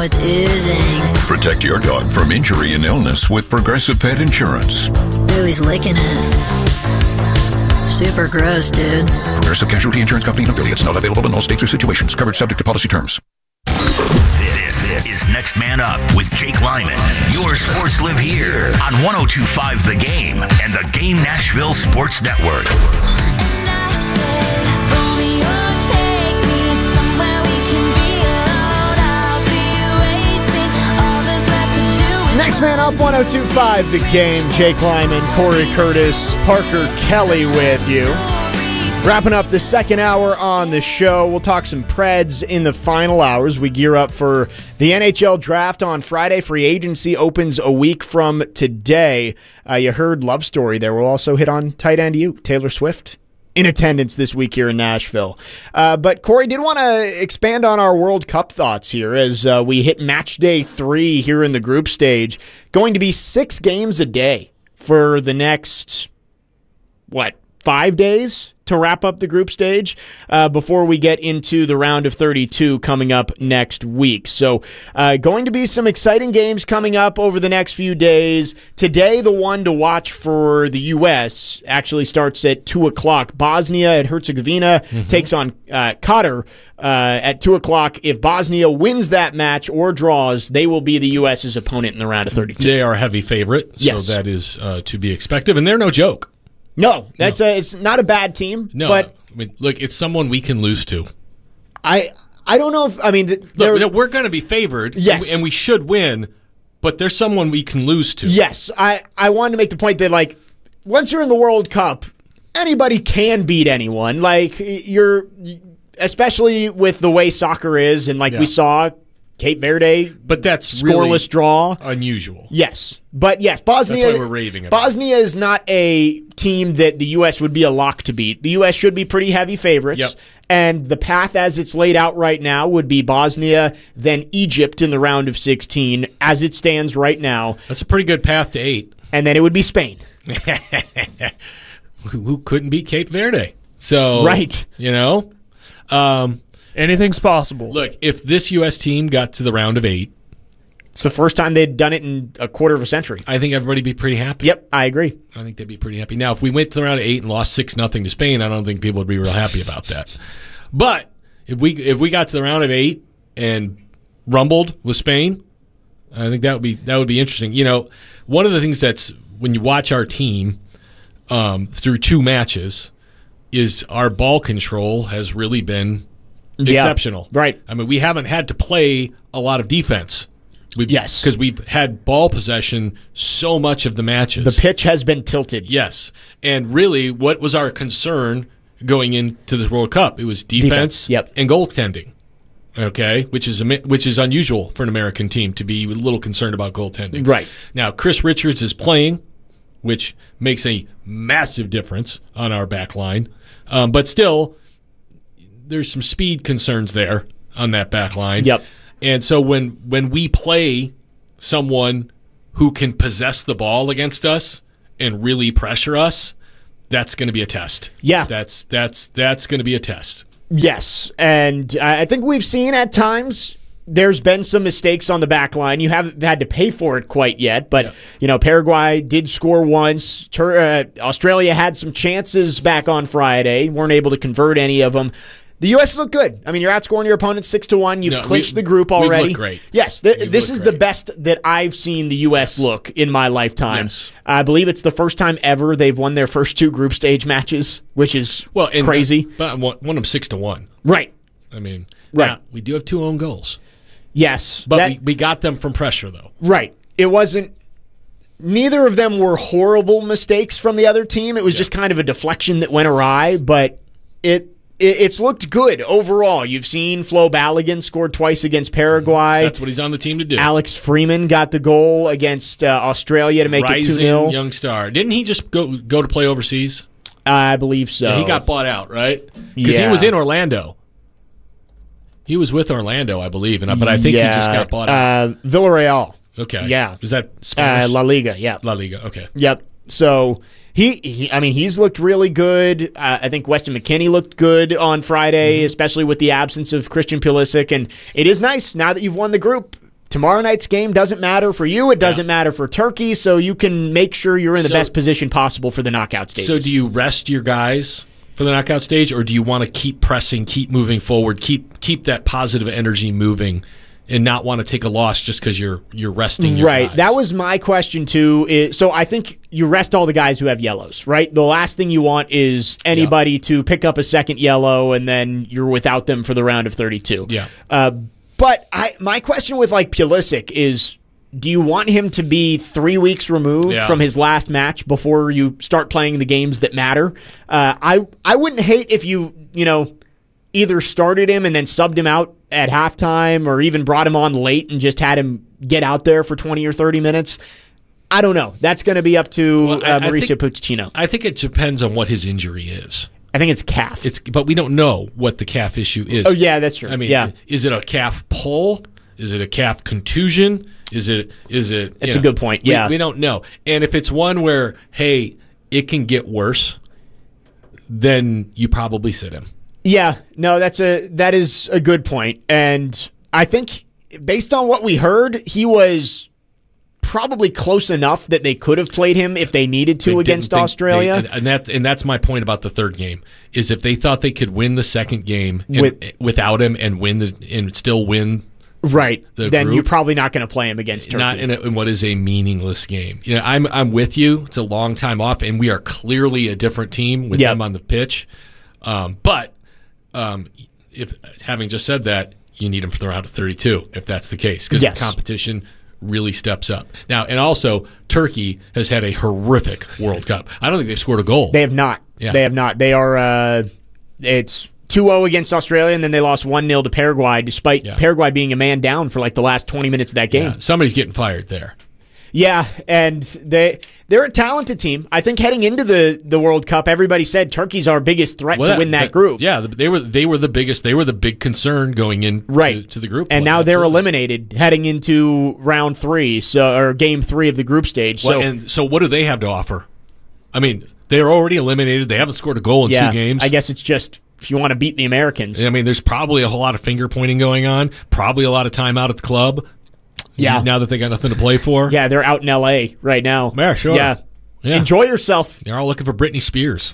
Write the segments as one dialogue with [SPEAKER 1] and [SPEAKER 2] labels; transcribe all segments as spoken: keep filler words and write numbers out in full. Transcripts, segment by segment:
[SPEAKER 1] it's oozing.
[SPEAKER 2] Protect your dog from injury and illness with Progressive Pet Insurance.
[SPEAKER 1] Ooh, he's licking it. Super gross, dude.
[SPEAKER 2] Progressive Casualty Insurance Company and affiliates. Not available in all states or situations. Coverage subject to policy terms.
[SPEAKER 3] This, this is Next Man Up with Jake Lyman. Your sports live here on one oh two point five The Game and the Game Nashville Sports Network.
[SPEAKER 4] Next Man Up, one oh two point five The Game. Jake Lyman, Corey Curtis, Parker Kelly with you. Wrapping up the second hour on the show. We'll talk some Preds in the final hours. We gear up for the N H L draft on Friday. Free agency opens a week from today. Uh, you heard Love Story there. We'll also hit on tight end you, Taylor Swift, in attendance this week here in Nashville. Uh, but Corey did want to expand on our World Cup thoughts here as uh, we hit match day three here in the group stage. Going to be six games a day for the next, what, five days to wrap up the group stage uh, before we get into the round of thirty-two coming up next week. So uh, going to be some exciting games coming up over the next few days. Today, the one to watch for the U S actually starts at two o'clock. Bosnia and Herzegovina mm-hmm. takes on uh, Qatar uh, at two o'clock. If Bosnia wins that match or draws, they will be the U S's opponent in the round of thirty-two.
[SPEAKER 5] They are a heavy favorite, so
[SPEAKER 4] yes.
[SPEAKER 5] that is uh, to be expected, and they're no joke.
[SPEAKER 4] No, that's no. A, it's not a bad team.
[SPEAKER 5] No,
[SPEAKER 4] but
[SPEAKER 5] I mean, look, it's someone we can lose to.
[SPEAKER 4] I I don't know if I mean
[SPEAKER 5] look, we're going to be favored,
[SPEAKER 4] yes,
[SPEAKER 5] and we, and we should win. But there's someone we can lose to.
[SPEAKER 4] Yes, I I wanted to make the point that like once you're in the World Cup, anybody can beat anyone. Like you're, especially with the way soccer is, and like yeah. we saw. Cape Verde,
[SPEAKER 5] but that's
[SPEAKER 4] scoreless
[SPEAKER 5] really
[SPEAKER 4] draw.
[SPEAKER 5] Unusual.
[SPEAKER 4] Yes, but yes, Bosnia.
[SPEAKER 5] That's why we're raving about.
[SPEAKER 4] Bosnia is not a team that the U S would be a lock to beat. The U S should be pretty heavy favorites,
[SPEAKER 5] yep.
[SPEAKER 4] and the path as it's laid out right now would be Bosnia, then Egypt in the round of sixteen, as it stands right now.
[SPEAKER 5] That's a pretty good path to eight,
[SPEAKER 4] and then it would be Spain,
[SPEAKER 5] who couldn't beat Cape Verde. So
[SPEAKER 4] right,
[SPEAKER 5] you know. Um,
[SPEAKER 6] Anything's possible.
[SPEAKER 5] Look, if this U S team got to the round of eight,
[SPEAKER 4] it's the first time they'd done it in a quarter of a century.
[SPEAKER 5] I think everybody'd be pretty happy.
[SPEAKER 4] Yep, I agree.
[SPEAKER 5] I think they'd be pretty happy. Now, if we went to the round of eight and lost six nothing to Spain, I don't think people would be real happy about that. But if we if we got to the round of eight and rumbled with Spain, I think that would be that would be interesting. You know, one of the things that's when you watch our team um, through two matches is our ball control has really been exceptional.
[SPEAKER 4] Yeah, right.
[SPEAKER 5] I mean, we haven't had to play a lot of defense. We've,
[SPEAKER 4] yes.
[SPEAKER 5] Because we've had ball possession so much of the matches.
[SPEAKER 4] The pitch has been tilted.
[SPEAKER 5] Yes. And really, what was our concern going into this World Cup? It was defense,
[SPEAKER 4] defense. Yep.
[SPEAKER 5] and goaltending. Okay? Which is which is unusual for an American team to be a little concerned about goaltending.
[SPEAKER 4] Right.
[SPEAKER 5] Now, Chris Richards is playing, which makes a massive difference on our back line. Um, but still, there's some speed concerns there on that back line.
[SPEAKER 4] Yep.
[SPEAKER 5] And so when when we play someone who can possess the ball against us and really pressure us, that's going to be a test.
[SPEAKER 4] Yeah.
[SPEAKER 5] That's that's that's going to be a test.
[SPEAKER 4] Yes. And I think we've seen at times there's been some mistakes on the back line. You haven't had to pay for it quite yet, but, yeah. you know, Paraguay did score once. Tur- uh, Australia had some chances back on Friday, weren't able to convert any of them. The U S look good. I mean, you're outscoring your opponent six to one. You've no, clinched we, the group already.
[SPEAKER 5] We look great.
[SPEAKER 4] Yes, th- this is
[SPEAKER 5] great.
[SPEAKER 4] the best that I've seen the U S look in my lifetime.
[SPEAKER 5] Yes.
[SPEAKER 4] I believe it's the first time ever they've won their first two group stage matches, which is
[SPEAKER 5] well, and,
[SPEAKER 4] crazy.
[SPEAKER 5] But I won them six to one.
[SPEAKER 4] Right.
[SPEAKER 5] I mean,
[SPEAKER 4] right.
[SPEAKER 5] Now, we do have two own goals.
[SPEAKER 4] Yes,
[SPEAKER 5] but
[SPEAKER 4] that,
[SPEAKER 5] we, we got them from pressure, though.
[SPEAKER 4] Right. It wasn't. Neither of them were horrible mistakes from the other team. It was yeah. just kind of a deflection that went awry, but it. It's looked good overall. You've seen Flo Balogun scored twice against Paraguay.
[SPEAKER 5] That's what he's on the team to do.
[SPEAKER 4] Alex Freeman got the goal against uh, Australia to make
[SPEAKER 5] Rising
[SPEAKER 4] it two nil.
[SPEAKER 5] Young star. Didn't he just go go to play overseas?
[SPEAKER 4] I believe so.
[SPEAKER 5] Yeah, he got bought out, right? Because
[SPEAKER 4] yeah.
[SPEAKER 5] he was in Orlando. He was with Orlando, I believe, and but I think
[SPEAKER 4] yeah.
[SPEAKER 5] he just got bought out.
[SPEAKER 4] Uh, Villarreal.
[SPEAKER 5] Okay.
[SPEAKER 4] Yeah.
[SPEAKER 5] Is that Spanish?
[SPEAKER 4] Uh, La Liga, yeah.
[SPEAKER 5] La Liga, okay.
[SPEAKER 4] Yep. So... He, he, I mean, he's looked really good. Uh, I think Weston McKennie looked good on Friday, mm-hmm. especially with the absence of Christian Pulisic. And it is nice now that you've won the group. tomorrow night's game doesn't matter for you. It doesn't yeah. matter for Turkey, so you can make sure you're in the so, best position possible for the knockout stage.
[SPEAKER 5] So do you rest your guys for the knockout stage, or do you want to keep pressing, keep moving forward, keep keep that positive energy moving, and not want to take a loss just because you're you're resting your
[SPEAKER 4] right.
[SPEAKER 5] guys?
[SPEAKER 4] That was my question too. Is, so I think you rest all the guys who have yellows, right? The last thing you want is anybody yeah. to pick up a second yellow and then you're without them for the round of thirty-two.
[SPEAKER 5] Yeah.
[SPEAKER 4] Uh, but I my question with like Pulisic is, do you want him to be three weeks removed yeah. from his last match before you start playing the games that matter? Uh, I I wouldn't hate if you you know either started him and then subbed him out at halftime, or even brought him on late and just had him get out there for twenty or thirty minutes. I don't know. That's going to be up to well, uh, Mauricio I think, Pochettino.
[SPEAKER 5] I think it depends on what his injury is.
[SPEAKER 4] I think it's calf.
[SPEAKER 5] It's but we don't know what the calf issue is.
[SPEAKER 4] Oh yeah, that's true.
[SPEAKER 5] I mean,
[SPEAKER 4] yeah.
[SPEAKER 5] is it a calf pull? Is it a calf contusion? Is it? Is it?
[SPEAKER 4] That's
[SPEAKER 5] know,
[SPEAKER 4] a good point. Yeah,
[SPEAKER 5] we, we don't know. And if it's one where, hey, it can get worse, then you probably sit him.
[SPEAKER 4] Yeah, no, that's a that is a good point. And I think based on what we heard, he was probably close enough that they could have played him if they needed to
[SPEAKER 5] they
[SPEAKER 4] against
[SPEAKER 5] think,
[SPEAKER 4] Australia.
[SPEAKER 5] They, and, and that and that's my point about the third game, is if they thought they could win the second game and, With, without him and win the and still win.
[SPEAKER 4] Right,
[SPEAKER 5] the
[SPEAKER 4] then
[SPEAKER 5] group,
[SPEAKER 4] you're probably not going to play him against Turkey.
[SPEAKER 5] Not in, a, in what is a meaningless game. You know, I'm I'm with you. It's a long time off, and we are clearly a different team with
[SPEAKER 4] yep.
[SPEAKER 5] them on the pitch. Um, but um, if having just said that, you need them for the round of thirty-two if that's the case, because
[SPEAKER 4] yes.
[SPEAKER 5] the competition really steps up now. And also, Turkey has had a horrific World Cup. I don't think they've scored a goal.
[SPEAKER 4] They have not.
[SPEAKER 5] Yeah.
[SPEAKER 4] They have not. They are. Uh, it's. two oh against Australia, and then they lost one nil to Paraguay, despite yeah. Paraguay being a man down for like the last twenty minutes of that game.
[SPEAKER 5] Yeah, somebody's getting fired there.
[SPEAKER 4] Yeah, and they, they're a talented team. I think heading into the, the World Cup, everybody said Turkey's our biggest threat well, to win that, that group.
[SPEAKER 5] Yeah, they were they were the biggest. They were the big concern going in
[SPEAKER 4] right.
[SPEAKER 5] to, to the group.
[SPEAKER 4] And
[SPEAKER 5] play.
[SPEAKER 4] now
[SPEAKER 5] Absolutely.
[SPEAKER 4] they're eliminated heading into round three, so or game three of the group stage.
[SPEAKER 5] Well,
[SPEAKER 4] so,
[SPEAKER 5] and so what do they have to offer? I mean, they're already eliminated. They haven't scored a goal in
[SPEAKER 4] yeah,
[SPEAKER 5] two games.
[SPEAKER 4] I guess it's just if you want to beat the Americans.
[SPEAKER 5] I mean, there's probably a whole lot of finger pointing going on, probably a lot of time out at the club.
[SPEAKER 4] Yeah.
[SPEAKER 5] Now that they got nothing to play for.
[SPEAKER 4] Yeah, they're out in L A right now.
[SPEAKER 5] Yeah, sure.
[SPEAKER 4] Yeah.
[SPEAKER 5] yeah.
[SPEAKER 4] Enjoy yourself.
[SPEAKER 5] They're all looking for Britney Spears.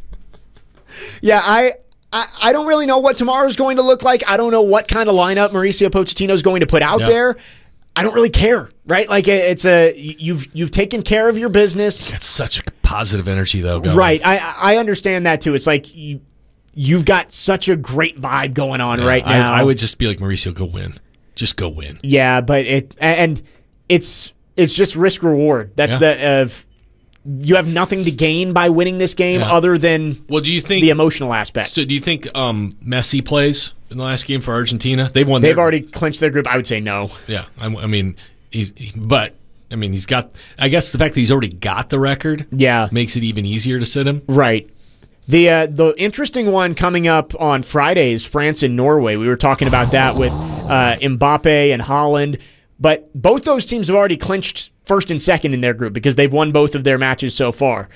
[SPEAKER 4] yeah, I, I I don't really know what tomorrow's going to look like. I don't know what kind of lineup Mauricio Pochettino is going to put out yeah. there. I don't really care, right? Like it's a you've you've taken care of your business.
[SPEAKER 5] That's such a positive energy though. Going.
[SPEAKER 4] Right. I I understand that too. It's like you You've got such a great vibe going on yeah, right now.
[SPEAKER 5] I, I would just be like, Mauricio, go win. Just go win.
[SPEAKER 4] Yeah, but it and it's it's just risk reward. That's yeah. the of uh, you have nothing to gain by winning this game yeah. other than
[SPEAKER 5] well, do you think
[SPEAKER 4] the emotional aspect.
[SPEAKER 5] So, do you think um, Messi plays in the last game for Argentina? They've won.
[SPEAKER 4] They've
[SPEAKER 5] their,
[SPEAKER 4] already clinched their group. I would say no.
[SPEAKER 5] Yeah, I, I mean, he's he, but I mean, he's got. I guess the fact that he's already got the record,
[SPEAKER 4] yeah,
[SPEAKER 5] makes it even easier to sit him.
[SPEAKER 4] Right. The uh, the interesting one coming up on Friday is France and Norway. We were talking about that with uh, Mbappe and Haaland, but both those teams have already clinched first and second in their group because they've won both of their matches so far.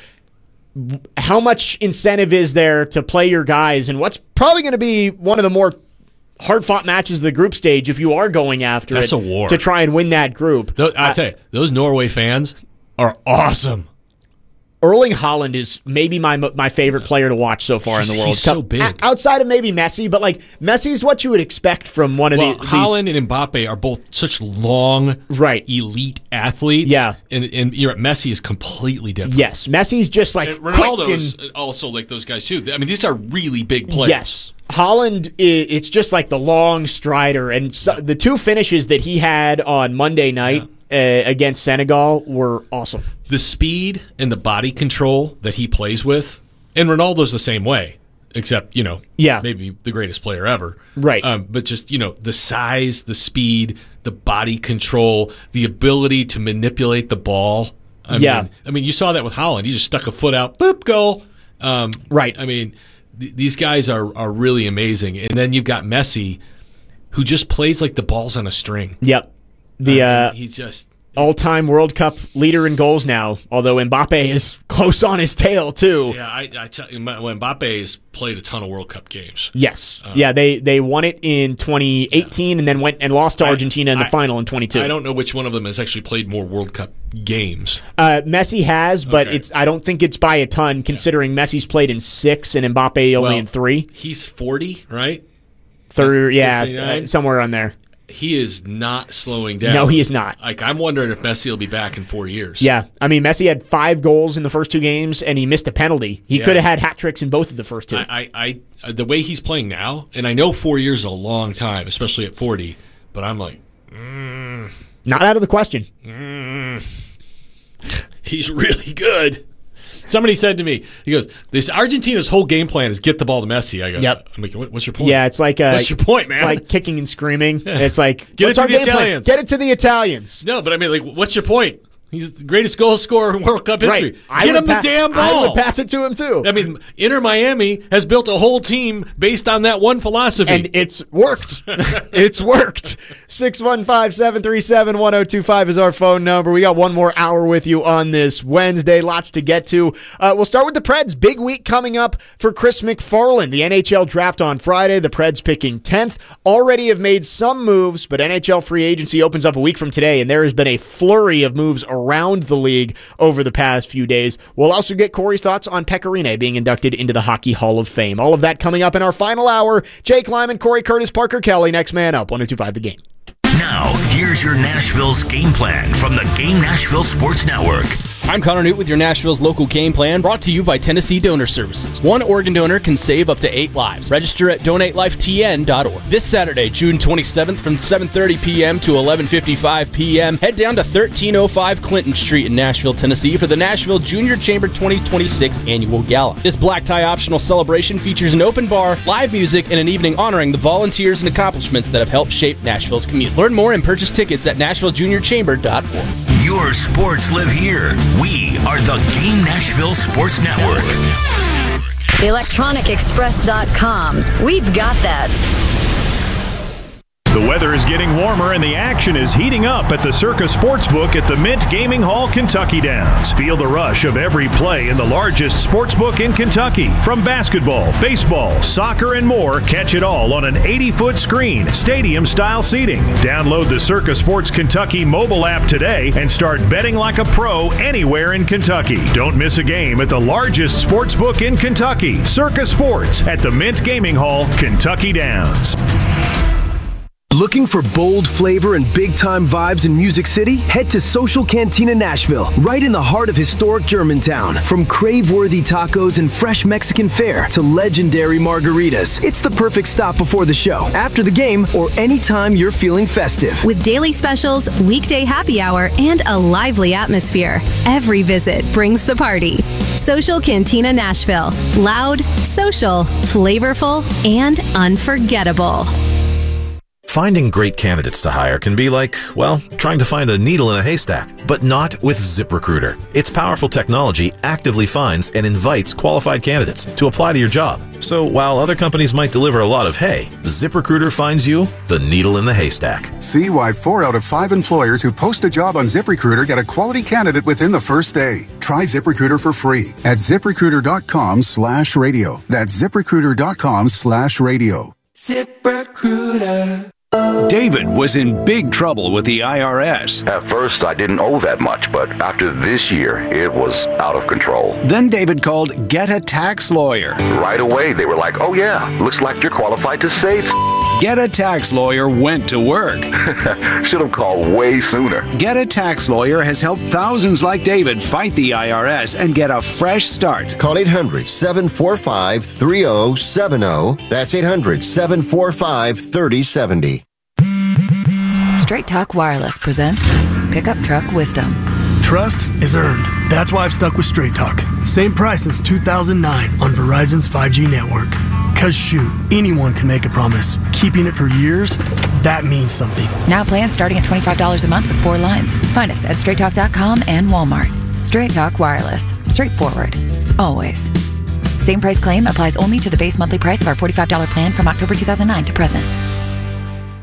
[SPEAKER 4] How much incentive is there to play your guys, and what's probably going to be one of the more hard-fought matches of the group stage if you are going after
[SPEAKER 5] That's
[SPEAKER 4] it
[SPEAKER 5] a war.
[SPEAKER 4] to try and win that group?
[SPEAKER 5] Those, I'll uh, tell you, those Norway fans are awesome.
[SPEAKER 4] Erling Haaland is maybe my my favorite player to watch so far
[SPEAKER 5] he's,
[SPEAKER 4] in the World
[SPEAKER 5] he's
[SPEAKER 4] Cup.
[SPEAKER 5] So big.
[SPEAKER 4] O- outside of maybe Messi, but like Messi's what you would expect from one of
[SPEAKER 5] well,
[SPEAKER 4] the,
[SPEAKER 5] Haaland
[SPEAKER 4] these.
[SPEAKER 5] and Mbappe are both such long,
[SPEAKER 4] right.
[SPEAKER 5] elite athletes.
[SPEAKER 4] Yeah,
[SPEAKER 5] and and you're Messi is completely different.
[SPEAKER 4] Yes, Messi's just like
[SPEAKER 5] and Ronaldo's
[SPEAKER 4] quick and,
[SPEAKER 5] also like those guys too. I mean, these are really big players.
[SPEAKER 4] Yes, Haaland, it's just like the long strider, and so, the two finishes that he had on Monday night. Yeah. Uh, against Senegal were awesome.
[SPEAKER 5] The speed and the body control that he plays with, and Ronaldo's the same way, except, you know,
[SPEAKER 4] yeah.
[SPEAKER 5] maybe the greatest player ever.
[SPEAKER 4] Right.
[SPEAKER 5] Um, but just, you know, the size, the speed, the body control, the ability to manipulate the ball. I
[SPEAKER 4] yeah.
[SPEAKER 5] Mean, I mean, you saw that with Haaland. He just stuck a foot out, boop, goal. Um,
[SPEAKER 4] right.
[SPEAKER 5] I mean, th- these guys are, are really amazing. And then you've got Messi, who just plays like the ball's on a string.
[SPEAKER 4] Yep. The uh,
[SPEAKER 5] he just
[SPEAKER 4] all-time World Cup leader in goals now, although Mbappe is close on his tail, too.
[SPEAKER 5] Yeah, I, I tell you, Mbappe has played a ton of WorldP games.
[SPEAKER 4] Yes.
[SPEAKER 5] Uh,
[SPEAKER 4] yeah, they, they won it in twenty eighteen yeah. and then went and lost to
[SPEAKER 5] I,
[SPEAKER 4] Argentina in the
[SPEAKER 5] I,
[SPEAKER 4] final in twenty-two.
[SPEAKER 5] I don't know which one of them has actually played more World Cup games.
[SPEAKER 4] Uh, Messi has, but
[SPEAKER 5] okay.
[SPEAKER 4] it's I don't think it's by a ton, considering yeah. Messi's played in six and Mbappe only
[SPEAKER 5] well,
[SPEAKER 4] in three.
[SPEAKER 5] He's forty, right?
[SPEAKER 4] Third, yeah, uh, somewhere on there.
[SPEAKER 5] He is not slowing down.
[SPEAKER 4] No, he is not.
[SPEAKER 5] Like, I'm wondering if Messi will be back in four years.
[SPEAKER 4] Yeah. I mean, Messi had five goals in the first two games, and he missed a penalty. He
[SPEAKER 5] yeah.
[SPEAKER 4] could have had hat tricks in both of the first two.
[SPEAKER 5] I, I, I, the way he's playing now, and I know four years is a long time, especially at forty, but I'm like, mm,
[SPEAKER 4] not out of the question.
[SPEAKER 5] Mm, he's really good. Somebody said to me, he goes, "This Argentina's whole game plan is get the ball to Messi." I go,
[SPEAKER 4] "Yep."
[SPEAKER 5] I'm like, "What's your point?"
[SPEAKER 4] Yeah, it's like uh,
[SPEAKER 5] what's your point, man?
[SPEAKER 4] It's like kicking and screaming. It's like
[SPEAKER 5] get
[SPEAKER 4] what's
[SPEAKER 5] it to
[SPEAKER 4] our
[SPEAKER 5] the
[SPEAKER 4] game
[SPEAKER 5] Italians.
[SPEAKER 4] Plan? Get it to the Italians.
[SPEAKER 5] No, but I mean, like, what's your point? He's the greatest goal scorer in World Cup history.
[SPEAKER 4] Right.
[SPEAKER 5] Get him
[SPEAKER 4] pa-
[SPEAKER 5] the damn ball.
[SPEAKER 4] I would pass it to him, too.
[SPEAKER 5] I mean, Inter Miami has built a whole team based on that one philosophy.
[SPEAKER 4] And it's worked. It's worked. six one five, seven three seven, one oh two five is our phone number. We got one more hour with you on this Wednesday. Lots to get to. Uh, we'll start with the Preds. Big week coming up for Chris McFarland. The N H L draft on Friday. The Preds picking tenth. Already have made some moves, but N H L free agency opens up a week from today, and there has been a flurry of moves around the league over the past few days. We'll also get Corey's thoughts on Pecorine being inducted into the Hockey Hall of Fame. All of that coming up in our final hour. Jake Lyman, Corey Curtis, Parker Kelly. Next man up, one oh two five The Game.
[SPEAKER 3] Now, here's your Nashville's game plan from the Game Nashville Sports Network.
[SPEAKER 6] I'm Connor Newt with your Nashville's local game plan, brought to you by Tennessee Donor Services. One organ donor can save up to eight lives. Register at donate life t n dot org. This Saturday, June twenty-seventh, from seven thirty p.m. to eleven fifty-five p.m., head down to thirteen oh five Clinton Street in Nashville, Tennessee for the Nashville Junior Chamber twenty twenty-six Annual Gala. This black tie optional celebration features an open bar, live music, and an evening honoring the volunteers and accomplishments that have helped shape Nashville's community. Learn more and purchase tickets at nashville junior chamber dot org.
[SPEAKER 3] Your sports live here. We are the Game Nashville Sports Network.
[SPEAKER 1] electronic express dot com. We've got that.
[SPEAKER 7] The weather is getting warmer and the action is heating up at the Circa Sportsbook at the Mint Gaming Hall, Kentucky Downs. Feel the rush of every play in the largest sportsbook in Kentucky. From basketball, baseball, soccer, and more, catch it all on an eighty-foot screen, stadium-style seating. Download the Circa Sports Kentucky mobile app today and start betting like a pro anywhere in Kentucky. Don't miss a game at the largest sportsbook in Kentucky, Circa Sports at the Mint Gaming Hall, Kentucky Downs.
[SPEAKER 8] Looking for bold flavor and big-time vibes in Music City? Head to Social Cantina Nashville, right in the heart of historic Germantown. From crave-worthy tacos and fresh Mexican fare to legendary margaritas, it's the perfect stop before the show, after the game, or anytime you're feeling festive.
[SPEAKER 9] With daily specials, weekday happy hour, and a lively atmosphere, every visit brings the party. Social Cantina Nashville. Loud, social, flavorful, and unforgettable.
[SPEAKER 10] Finding great candidates to hire can be like, well, trying to find a needle in a haystack, but not with ZipRecruiter. Its powerful technology actively finds and invites qualified candidates to apply to your job. So while other companies might deliver a lot of hay, ZipRecruiter finds you the needle in the haystack.
[SPEAKER 11] See why four out of five employers who post a job on ZipRecruiter get a quality candidate within the first day. Try ZipRecruiter for free at ZipRecruiter.com slash radio. That's ZipRecruiter.com slash radio.
[SPEAKER 12] ZipRecruiter. David was in big trouble with the I R S.
[SPEAKER 13] At first, I didn't owe that much, but after this year, it was out of control.
[SPEAKER 12] Then David called Get a Tax Lawyer.
[SPEAKER 13] Right away, they were like, oh yeah, looks like you're qualified to save.
[SPEAKER 12] Get a Tax Lawyer went to work.
[SPEAKER 13] Should have called way sooner.
[SPEAKER 12] Get a Tax Lawyer has helped thousands like David fight the I R S and get a fresh start.
[SPEAKER 14] Call eight hundred, seven four five, three oh seven oh. That's eight hundred, seven four five, three oh seven oh.
[SPEAKER 15] Straight Talk Wireless presents Pickup Truck Wisdom.
[SPEAKER 16] Trust is earned. That's why I've stuck with Straight Talk. Same price since two thousand nine on Verizon's five G network. Cause shoot, anyone can make a promise. Keeping it for years, that means something.
[SPEAKER 15] Now plans starting at twenty-five dollars a month with four lines. Find us at straight talk dot com and Walmart. Straight Talk Wireless. Straightforward. Always. Same price claim applies only to the base monthly price of our forty-five dollars plan from October two thousand nine to present.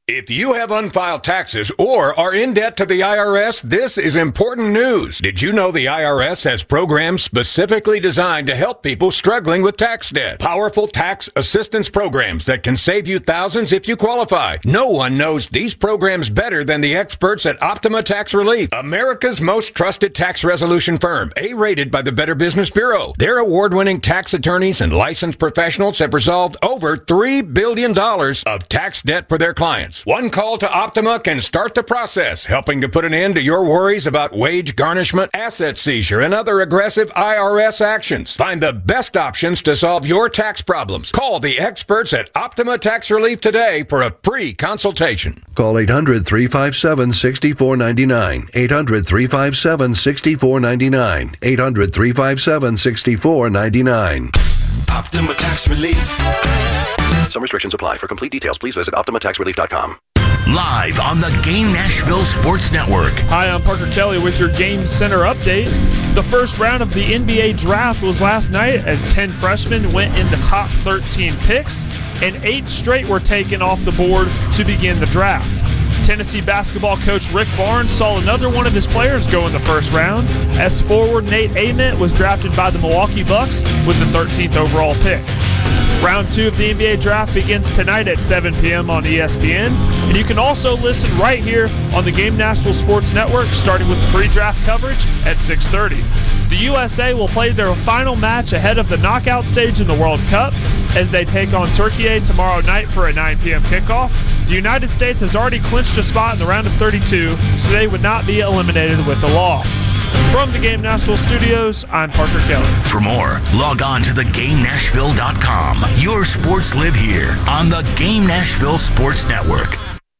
[SPEAKER 17] If you have unfiled taxes or are in debt to the I R S, this is important news. Did you know the I R S has programs specifically designed to help people struggling with tax debt? Powerful tax assistance programs that can save you thousands if you qualify. No one knows these programs better than the experts at Optima Tax Relief, America's most trusted tax resolution firm, A-rated by the Better Business Bureau. Their award-winning tax attorneys and licensed professionals have resolved over three billion dollars of tax debt for their clients. One call to Optima can start the process, helping to put an end to your worries about wage garnishment, asset seizure, and other aggressive I R S actions. Find the best options to solve your tax problems. Call the experts at Optima Tax Relief today for a free consultation.
[SPEAKER 18] Call eight hundred, three five seven, six four nine nine. eight hundred, three five seven, six four nine nine. eight hundred, three five seven, six four nine nine.
[SPEAKER 19] Optima Tax Relief.
[SPEAKER 18] Some restrictions apply. For complete details, please visit optima tax relief dot com.
[SPEAKER 3] Live on the Game Nashville Sports Network.
[SPEAKER 20] Hi, I'm Parker Kelly with your Game Center update. The first round of the N B A draft was last night as ten freshmen went in the top thirteen picks, and eight straight were taken off the board to begin the draft. Tennessee basketball coach Rick Barnes saw another one of his players go in the first round, as forward Nate Ament was drafted by the Milwaukee Bucks with the thirteenth overall pick. Round two of the N B A draft begins tonight at seven p.m. on E S P N, and you can also listen right here on the Game Nashville Sports Network, starting with pre-draft coverage at six thirty. The U S A will play their final match ahead of the knockout stage in the World Cup as they take on Turkey tomorrow night for a nine p.m. kickoff. The United States has already clinched a spot in the round of thirty-two, so they would not be eliminated with a loss. From the Game Nashville studios, I'm Parker Kelly.
[SPEAKER 3] For more, log on to the game nashville dot com. Your sports live here on the Game Nashville Sports Network.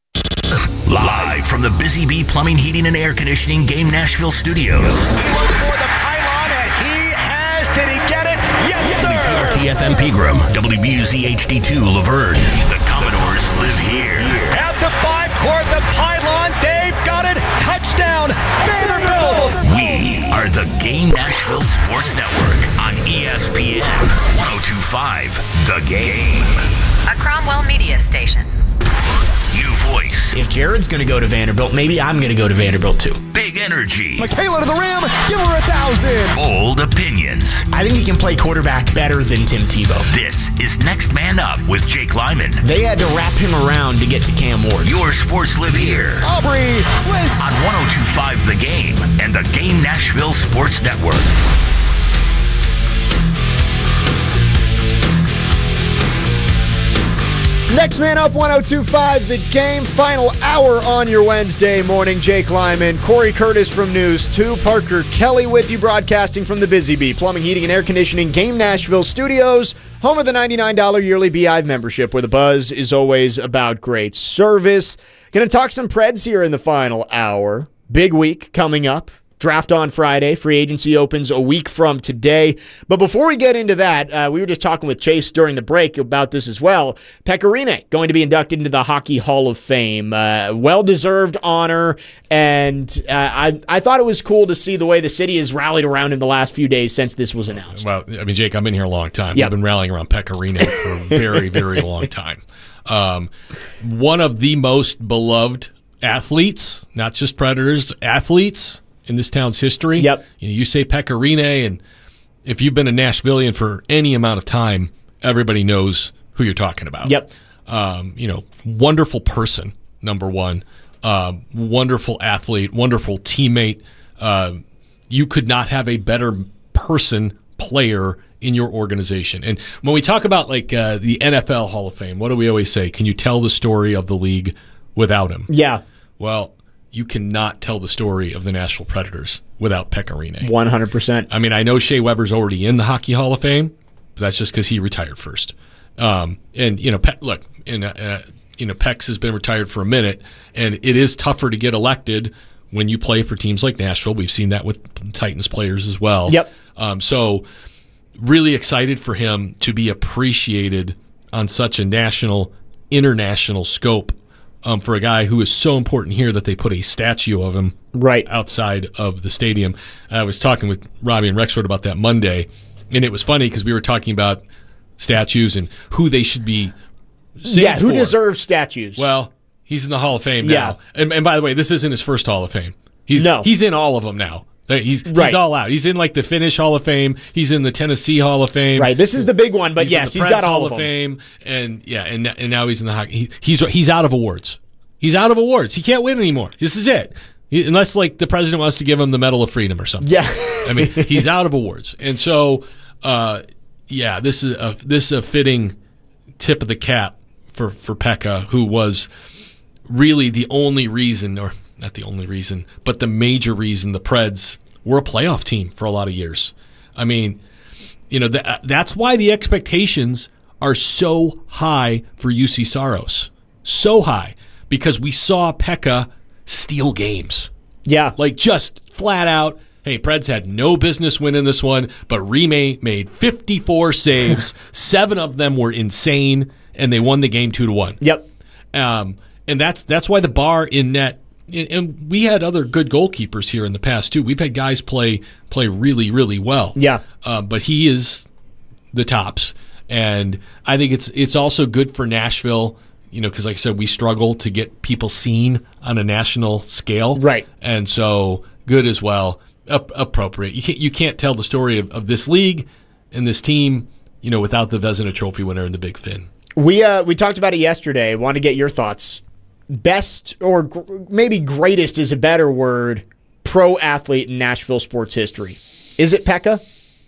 [SPEAKER 3] Live from the Busy Bee Plumbing, Heating, and Air Conditioning Game Nashville studios.
[SPEAKER 19] For the pylon, and he has. Did he get it? Yes, sir.
[SPEAKER 3] T F M Pegram, W B U Z H D two Laverne. The Commodores live here.
[SPEAKER 19] At the five court, the pylon. They've got it. Touchdown. Vanderbilt.
[SPEAKER 3] We are the Game Nashville Sports Network on E S P N one oh two point five The Game.
[SPEAKER 21] A Cromwell media station.
[SPEAKER 3] New voice.
[SPEAKER 22] If Jared's going to go to Vanderbilt, maybe I'm going to go to Vanderbilt too.
[SPEAKER 3] Big energy.
[SPEAKER 22] Michaela to the rim. Give her a thousand.
[SPEAKER 3] Bold opinions.
[SPEAKER 22] I think he can play quarterback better than Tim Tebow.
[SPEAKER 3] This is Next Man Up with Jake Lyman.
[SPEAKER 22] They had to wrap him around to get to Cam Ward.
[SPEAKER 3] Your sports live here.
[SPEAKER 22] Aubrey Swiss.
[SPEAKER 3] On one oh two point five The Game and the Game Nashville Sports Network.
[SPEAKER 4] Next Man Up, one oh two point five The Game. Final hour on your Wednesday morning. Jake Lyman, Corey Curtis from News two, Parker Kelly with you, broadcasting from the Busy Bee Plumbing, Heating, and Air Conditioning Game Nashville studios, home of the ninety-nine dollars yearly Beehive membership, where the buzz is always about great service. Going to talk some Preds here in the final hour. Big week coming up. Draft on Friday. Free agency opens a week from today. But before we get into that, uh, we were just talking with Chase during the break about this as well. Pekka Rinne going to be inducted into the Hockey Hall of Fame. Uh, well-deserved honor, and uh, I, I thought it was cool to see the way the city has rallied around him the last few days since this was announced.
[SPEAKER 5] Well, I mean, Jake, I've been here a long time.
[SPEAKER 4] Yep.
[SPEAKER 5] I've been rallying around Pekka Rinne for a very, very long time. Um, one of the most beloved athletes, not just Predators, athletes in this town's history.
[SPEAKER 4] Yep.
[SPEAKER 5] You know, you say Pekka Rinne, and if you've been a Nashvilleian for any amount of time, everybody knows who you're talking about.
[SPEAKER 4] Yep.
[SPEAKER 5] Um, you know, wonderful person, number one. Uh, wonderful athlete, wonderful teammate. Uh, you could not have a better person, player in your organization. And when we talk about like uh, the N F L Hall of Fame, what do we always say? Can you tell the story of the league without him?
[SPEAKER 4] Yeah.
[SPEAKER 5] Well, you cannot tell the story of the Nashville Predators without Pekka Rinne.
[SPEAKER 4] one hundred percent.
[SPEAKER 5] I mean, I know Shea Weber's already in the Hockey Hall of Fame, but that's just because he retired first. Um, and, you know, Pe- look, in, uh, you know, Pex has been retired for a minute, and it is tougher to get elected when you play for teams like Nashville. We've seen that with Titans players as well.
[SPEAKER 4] Yep.
[SPEAKER 5] Um, so really excited for him to be appreciated on such a national, international scope. Um, for a guy who is so important here that they put a statue of him
[SPEAKER 4] right
[SPEAKER 5] outside of the stadium. I was talking with Robbie and Rexford about that Monday, and it was funny because we were talking about statues and who they should be saved
[SPEAKER 4] Yeah, who
[SPEAKER 5] for.
[SPEAKER 4] deserves statues.
[SPEAKER 5] Well, He's in the Hall of Fame
[SPEAKER 4] Yeah.
[SPEAKER 5] now. And, and by the way, this isn't his first Hall of Fame. He's,
[SPEAKER 4] No.
[SPEAKER 5] He's in all of them now. He's,
[SPEAKER 4] Right.
[SPEAKER 5] he's all out. He's in like the Finnish Hall of Fame. He's in the Tennessee Hall of Fame.
[SPEAKER 4] Right. This is the big one, but
[SPEAKER 5] He's
[SPEAKER 4] yes,
[SPEAKER 5] in the
[SPEAKER 4] he's got
[SPEAKER 5] Preds
[SPEAKER 4] all
[SPEAKER 5] Hall
[SPEAKER 4] of them.
[SPEAKER 5] Fame. And yeah, and and now he's in the hockey. He, he's he's out of awards. He's out of awards. He can't win anymore. This is it. He, unless like the president wants to give him the Medal of Freedom or something.
[SPEAKER 4] Yeah.
[SPEAKER 5] I mean, he's out of awards. And so, uh, yeah, this is a this is a fitting tip of the cap for for Pekka, who was really the only reason, or not the only reason, but the major reason the Preds were a playoff team for a lot of years. I mean, you know, th- that's why the expectations are so high for U C Saros. So high. Because we saw Pekka steal games.
[SPEAKER 4] Yeah.
[SPEAKER 5] Like just flat out, hey, Preds had no business winning this one, but Rime made fifty-four saves. Seven of them were insane, and they won the game two to one.
[SPEAKER 4] Yep.
[SPEAKER 5] Um, and that's that's why the bar in net, and we had other good goalkeepers here in the past too. We've had guys play play really really well.
[SPEAKER 4] Yeah.
[SPEAKER 5] Uh, but he is the tops, and I think it's it's also good for Nashville. You know, because like I said, we struggle to get people seen on a national scale,
[SPEAKER 4] right?
[SPEAKER 5] And so good as well, Up, appropriate. You can't you can't tell the story of, of this league and this team, you know, without the Vezina Trophy winner and the Big Finn.
[SPEAKER 4] We uh, we talked about it yesterday. I want to get your thoughts. Best or gr- maybe greatest is a better word. Pro athlete in Nashville sports history. Is it Pekka?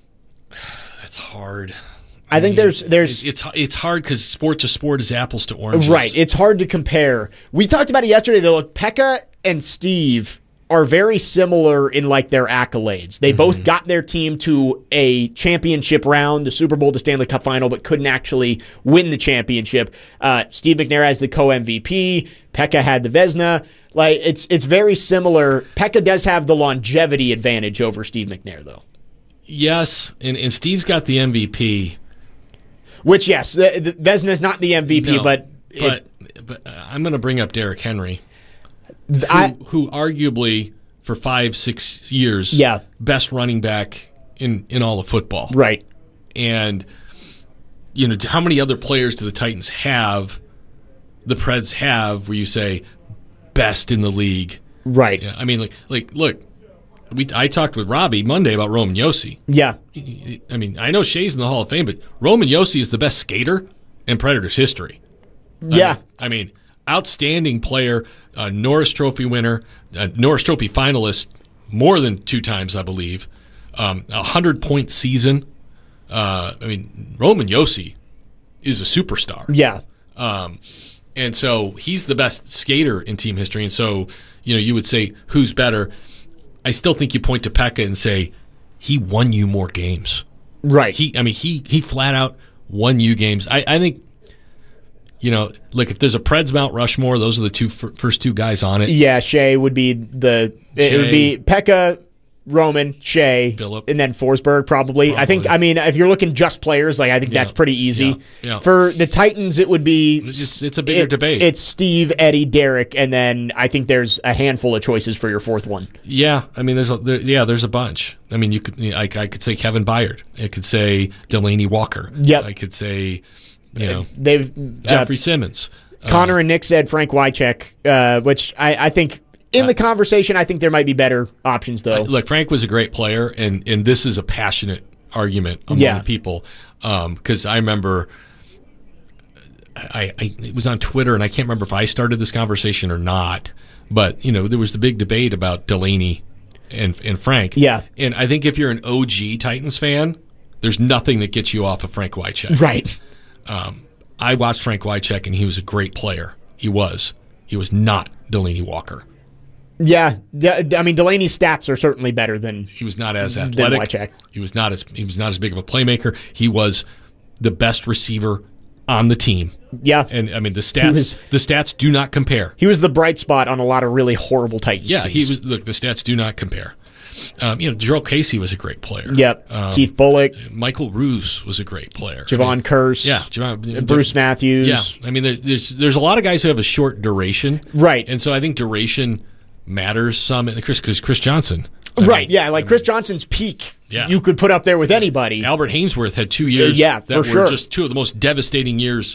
[SPEAKER 5] That's hard.
[SPEAKER 4] I, I think mean, there's there's
[SPEAKER 5] it's it's hard because sport to sport is apples to oranges.
[SPEAKER 4] Right. It's hard to compare. We talked about it yesterday. Though, look, Pekka and Steve are very similar in like their accolades. They mm-hmm. both got their team to a championship round, the Super Bowl, the Stanley Cup final, but couldn't actually win the championship. Uh, Steve McNair has the co-M V P. Pekka had the Vezina. Like it's it's very similar. Pekka does have the longevity advantage over Steve McNair, though.
[SPEAKER 5] Yes, and, and Steve's got the M V P.
[SPEAKER 4] Which, yes, the, the Vezina's not the M V P,
[SPEAKER 5] no,
[SPEAKER 4] but...
[SPEAKER 5] But,
[SPEAKER 4] it,
[SPEAKER 5] but I'm going to bring up Derrick Henry, who,
[SPEAKER 4] I,
[SPEAKER 5] who arguably, for five, six years,
[SPEAKER 4] yeah.
[SPEAKER 5] best running back in, in all of football.
[SPEAKER 4] Right.
[SPEAKER 5] And, you know, how many other players do the Titans have, the Preds have, where you say, best in the league?
[SPEAKER 4] Right.
[SPEAKER 5] Yeah, I mean, like, like look, we I talked with Robbie Monday about Roman Josi.
[SPEAKER 4] Yeah.
[SPEAKER 5] I mean, I know Shea's in the Hall of Fame, but Roman Josi is the best skater in Predators history.
[SPEAKER 4] Yeah.
[SPEAKER 5] I mean, I mean outstanding player, uh, Norris Trophy winner, uh, Norris Trophy finalist more than two times, I believe. Um, a hundred-point season. Uh, I mean, Roman Josi is a superstar.
[SPEAKER 4] Yeah.
[SPEAKER 5] Um, and so he's the best skater in team history. And so, you know, you would say, who's better? I still think you point to Pekka and say he won you more games.
[SPEAKER 4] Right.
[SPEAKER 5] He, I mean, he he flat out won you games. I, I think, you know, look, if there's a Preds Mount Rushmore, those are the two f- first two guys on it.
[SPEAKER 4] Yeah, Shea would be the. It
[SPEAKER 5] Shea.
[SPEAKER 4] would be Pekka, Roman, Shea,
[SPEAKER 5] Phillip.
[SPEAKER 4] and then Forsberg probably.
[SPEAKER 5] Probably.
[SPEAKER 4] I think. I mean, if you're looking just players, like I think
[SPEAKER 5] Yeah.
[SPEAKER 4] that's pretty easy.
[SPEAKER 5] Yeah. Yeah.
[SPEAKER 4] For the Titans, it would be.
[SPEAKER 5] It's, it's a bigger
[SPEAKER 4] it-
[SPEAKER 5] debate.
[SPEAKER 4] It's Steve, Eddie, Derek, and then I think there's a handful of choices for your fourth one.
[SPEAKER 5] Yeah, I mean, there's a there, yeah, there's a bunch. I mean, you could I, I could say Kevin Byard. I could say Delaney Walker.
[SPEAKER 4] Yep.
[SPEAKER 5] I could say, you know,
[SPEAKER 4] They've
[SPEAKER 5] Jeffrey
[SPEAKER 4] uh,
[SPEAKER 5] Simmons.
[SPEAKER 4] Connor and Nick said Frank Wycheck, uh, which I, I think in the conversation, I think there might be better options though.
[SPEAKER 5] Uh, look, Frank was a great player, and, and this is a passionate argument among
[SPEAKER 4] Yeah.
[SPEAKER 5] people because um, I remember I, I it was on Twitter, and I can't remember if I started this conversation or not, but you know there was the big debate about Delaney and and Frank.
[SPEAKER 4] Yeah,
[SPEAKER 5] and I think if you're an O G Titans fan, there's nothing that gets you off of Frank Wycheck.
[SPEAKER 4] Right.
[SPEAKER 5] Um, I watched Frank Wycheck, and he was a great player. He was. He was not Delaney Walker.
[SPEAKER 4] Yeah, De- I mean Delaney's stats are certainly better than
[SPEAKER 5] he was not as
[SPEAKER 4] than
[SPEAKER 5] athletic.
[SPEAKER 4] Wycheck.
[SPEAKER 5] He was not as he was not as big of a playmaker. He was the best receiver on the team.
[SPEAKER 4] Yeah,
[SPEAKER 5] and I mean the stats.
[SPEAKER 4] was-
[SPEAKER 5] the stats do not compare.
[SPEAKER 4] He was the bright spot on a lot of really horrible Titans
[SPEAKER 5] Yeah,
[SPEAKER 4] teams.
[SPEAKER 5] he was. Look, the stats do not compare. Um, you know, Gerald Casey was a great player.
[SPEAKER 4] Yep.
[SPEAKER 5] Um,
[SPEAKER 4] Keith Bullock,
[SPEAKER 5] Michael Roos was a great player.
[SPEAKER 4] Javon
[SPEAKER 5] I mean,
[SPEAKER 4] Curse,
[SPEAKER 5] yeah, Javon,
[SPEAKER 4] Bruce Matthews.
[SPEAKER 5] Yeah, I mean, there, there's there's a lot of guys who have a short duration,
[SPEAKER 4] right?
[SPEAKER 5] And so I think duration matters some. And Chris, because Chris Johnson, I
[SPEAKER 4] right?
[SPEAKER 5] mean,
[SPEAKER 4] yeah, like Chris Johnson's peak,
[SPEAKER 5] Yeah.
[SPEAKER 4] you could put up there with anybody.
[SPEAKER 5] Albert Hainsworth had two years,
[SPEAKER 4] yeah,
[SPEAKER 5] that
[SPEAKER 4] for
[SPEAKER 5] were
[SPEAKER 4] sure.
[SPEAKER 5] just two of the most devastating years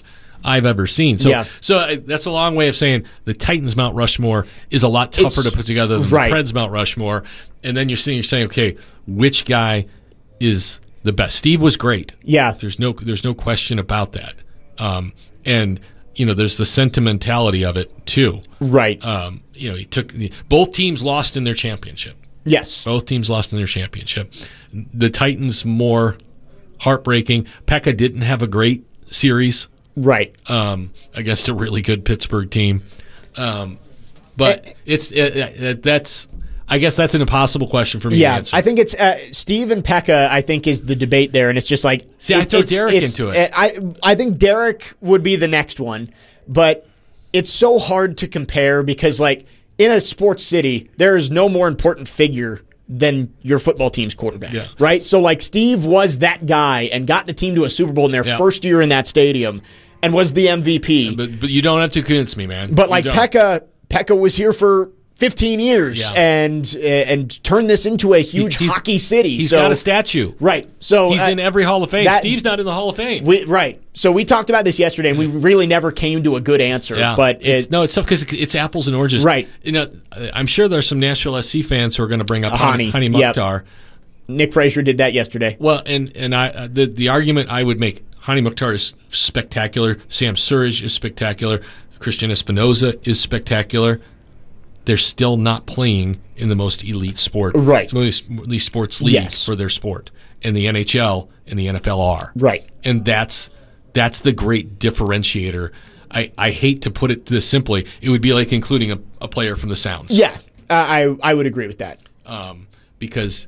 [SPEAKER 5] I've ever seen. So,
[SPEAKER 4] Yeah.
[SPEAKER 5] so uh, that's a long way of saying the Titans Mount Rushmore is a lot tougher
[SPEAKER 4] It's-
[SPEAKER 5] to put together than
[SPEAKER 4] right.
[SPEAKER 5] the Preds Mount Rushmore. And then you're saying, you're saying, okay, which guy is the best? Steve was great.
[SPEAKER 4] Yeah.
[SPEAKER 5] There's no there's no question about that. Um, and you know, there's the sentimentality of it too.
[SPEAKER 4] Right.
[SPEAKER 5] Um, you know, he took both teams lost in their championship.
[SPEAKER 4] Yes.
[SPEAKER 5] Both teams lost in their championship. The Titans more heartbreaking. Pekka didn't have a great series.
[SPEAKER 4] Right.
[SPEAKER 5] Um, against a really good Pittsburgh team. Um, but
[SPEAKER 4] Uh,
[SPEAKER 5] it's it, it, that's I guess that's an impossible question for me
[SPEAKER 4] Yeah,
[SPEAKER 5] to answer.
[SPEAKER 4] I think it's uh, Steve and Pekka. I think is the debate there, and it's just like
[SPEAKER 5] See, I
[SPEAKER 4] it-
[SPEAKER 5] throw
[SPEAKER 4] it's-
[SPEAKER 5] Derek
[SPEAKER 4] it's-
[SPEAKER 5] into it.
[SPEAKER 4] I I think Derek would be the next one, but it's so hard to compare because like in a sports city, there is no more important figure than your football team's quarterback,
[SPEAKER 5] Yeah.
[SPEAKER 4] right? So like Steve was that guy and got the team to a Super Bowl in their
[SPEAKER 5] Yeah.
[SPEAKER 4] first year in that stadium and was the M V P.
[SPEAKER 5] But, but you don't have to convince me, man.
[SPEAKER 4] But
[SPEAKER 5] You
[SPEAKER 4] like
[SPEAKER 5] don't.
[SPEAKER 4] Pekka, Pekka was here for fifteen years
[SPEAKER 5] Yeah.
[SPEAKER 4] and uh, and turned this into a huge
[SPEAKER 5] He's-
[SPEAKER 4] hockey city.
[SPEAKER 5] He's
[SPEAKER 4] so,
[SPEAKER 5] got a statue.
[SPEAKER 4] right. So
[SPEAKER 5] He's
[SPEAKER 4] uh,
[SPEAKER 5] in every Hall of Fame.
[SPEAKER 4] that-
[SPEAKER 5] Steve's not in the Hall of Fame.
[SPEAKER 4] we, right. So we talked about this yesterday, and we really never came to a good answer.
[SPEAKER 5] Yeah,
[SPEAKER 4] But
[SPEAKER 5] it's,
[SPEAKER 4] it,
[SPEAKER 5] no, it's tough because it's apples and oranges.
[SPEAKER 4] Right.
[SPEAKER 5] You know, I'm sure there's some Nashville S C fans who are going to bring up
[SPEAKER 4] Hani,
[SPEAKER 5] Hani, Hani
[SPEAKER 4] yep.
[SPEAKER 5] Mukhtar.
[SPEAKER 4] Nick Frazier did that yesterday.
[SPEAKER 5] Well, and and I uh, the the argument I would make, Hani Mukhtar is spectacular. Sam Surridge is spectacular. Christian Espinoza is spectacular. They're still not playing in the most elite sport,
[SPEAKER 4] Right.
[SPEAKER 5] Most elite sports league
[SPEAKER 4] Yes.
[SPEAKER 5] for their sport, and the N H L and the N F L are
[SPEAKER 4] Right.
[SPEAKER 5] and that's that's the great differentiator. I, I hate to put it this simply. It would be like including a, a player from the Sounds.
[SPEAKER 4] Yeah, uh, I I would agree with that.
[SPEAKER 5] Um, because,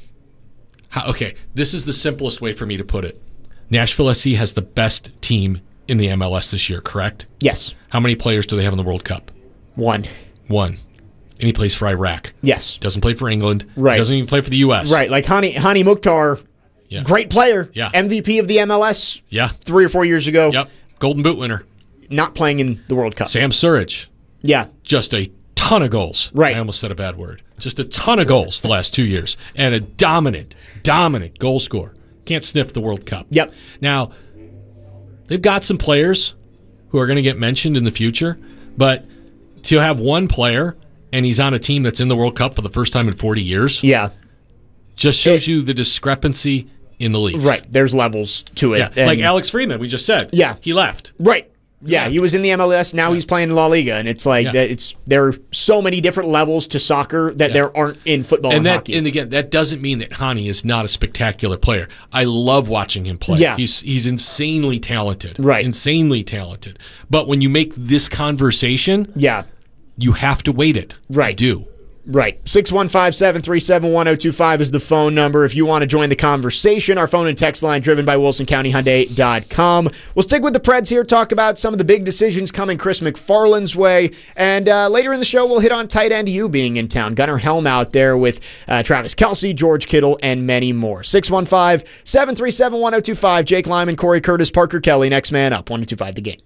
[SPEAKER 5] how, okay, this is the simplest way for me to put it. Nashville S C has the best team in the M L S this year, correct?
[SPEAKER 4] Yes.
[SPEAKER 5] How many players do they have in the World Cup?
[SPEAKER 4] One.
[SPEAKER 5] One. And he plays for Iraq.
[SPEAKER 4] Yes.
[SPEAKER 5] Doesn't play for England.
[SPEAKER 4] Right.
[SPEAKER 5] Doesn't even play for the U S.
[SPEAKER 4] Right. Like Hani, Hani Mukhtar,
[SPEAKER 5] Yeah.
[SPEAKER 4] great player.
[SPEAKER 5] Yeah.
[SPEAKER 4] M V P of the M L S
[SPEAKER 5] Yeah.
[SPEAKER 4] three or four years ago.
[SPEAKER 5] Yep. Golden Boot winner.
[SPEAKER 4] Not playing in the World Cup.
[SPEAKER 5] Sam Surridge.
[SPEAKER 4] Yeah.
[SPEAKER 5] Just a ton of goals.
[SPEAKER 4] Right.
[SPEAKER 5] I almost said a bad word. Just a ton of goals the last two years. And a dominant, dominant goal scorer. Can't sniff the World Cup.
[SPEAKER 4] Yep.
[SPEAKER 5] Now, they've got some players who are going to get mentioned in the future, but to have one player and he's on a team that's in the World Cup for the first time in forty years,
[SPEAKER 4] Yeah.
[SPEAKER 5] just shows you the discrepancy in the leagues.
[SPEAKER 4] Right. There's levels to it.
[SPEAKER 5] Yeah.
[SPEAKER 4] And-
[SPEAKER 5] Like Alex Friedman, we just said.
[SPEAKER 4] Yeah.
[SPEAKER 5] He left.
[SPEAKER 4] Right. Yeah, he was in the M L S. Now he's playing in La Liga, and it's like
[SPEAKER 5] Yeah.
[SPEAKER 4] that it's there are so many different levels to soccer that
[SPEAKER 5] Yeah.
[SPEAKER 4] there aren't in football and,
[SPEAKER 5] And that,
[SPEAKER 4] hockey.
[SPEAKER 5] and again, that doesn't mean that Hani is not a spectacular player. I love watching him play.
[SPEAKER 4] Yeah.
[SPEAKER 5] he's he's insanely talented.
[SPEAKER 4] Right.
[SPEAKER 5] Insanely talented. But when you make this conversation,
[SPEAKER 4] yeah,
[SPEAKER 5] you have to weight it.
[SPEAKER 4] Right.
[SPEAKER 5] You do.
[SPEAKER 4] Right. six one five, seven three seven, one oh two five is the phone number if you want to join the conversation. Our phone and text line driven by Wilson County Hyundai dot com. We'll stick with the Preds here, talk about some of the big decisions coming Chris McFarland's way. And uh, later in the show, we'll hit on tight end U being in town. Gunnar Helm out there with uh, Travis Kelce, George Kittle, and many more. six one five, seven three seven, one oh two five. Jake Lyman, Corey Curtis, Parker Kelly. Next man up. one oh two five The Game.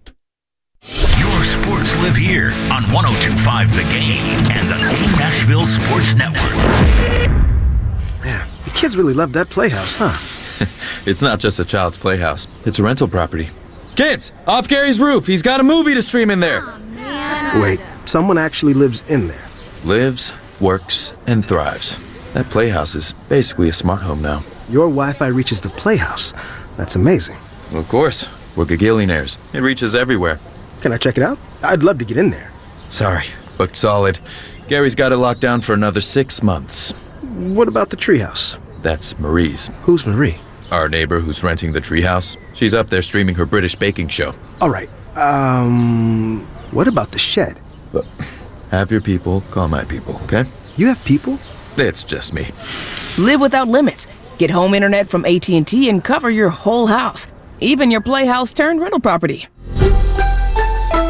[SPEAKER 3] Your sports live here on one oh two point five The Game and the Game Nashville Sports Network.
[SPEAKER 2] Man, the kids really love that playhouse, huh?
[SPEAKER 6] It's not just a child's playhouse. It's a rental property. Kids, off Gary's roof. He's got a movie to stream in there.
[SPEAKER 2] Wait, someone actually lives in there.
[SPEAKER 6] Lives, works, and thrives. That playhouse is basically a smart home now.
[SPEAKER 2] Your Wi-Fi reaches the playhouse. That's amazing.
[SPEAKER 6] Well, of course. We're gagillionaires. It reaches everywhere.
[SPEAKER 2] Can I check it out? I'd love to get in there.
[SPEAKER 6] Sorry, booked solid. Gary's got it locked down for another six months.
[SPEAKER 2] What about the treehouse?
[SPEAKER 6] That's Marie's.
[SPEAKER 2] Who's Marie?
[SPEAKER 6] Our neighbor who's renting the treehouse. She's up there streaming her British baking show.
[SPEAKER 2] All right. Um, what about the shed?
[SPEAKER 6] But have your people call my people, okay?
[SPEAKER 2] You have people?
[SPEAKER 6] It's just me.
[SPEAKER 23] Live without limits. Get home internet from A T and T and cover your whole house. Even your playhouse turned rental property.